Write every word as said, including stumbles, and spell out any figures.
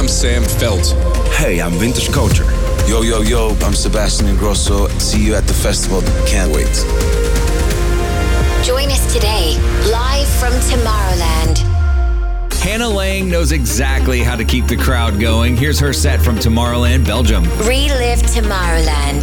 I'm Sam Felt. Hey, I'm Vintage Culture. Yo, yo, yo, I'm Sebastian Ingrosso. See you at the festival. Can't wait. Join us today, live from Tomorrowland. Hannah Lang knows exactly how to keep the crowd going. Here's her set from Tomorrowland, Belgium. Relive Tomorrowland.